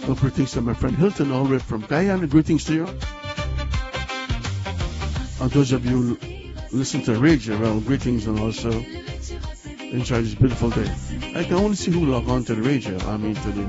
Greetings to my friend Hilton, all the way from Guyana. Greetings to you. And those of you who listen to the radio, well, greetings and also enjoy this beautiful day. I can only see who log on to the radio, to the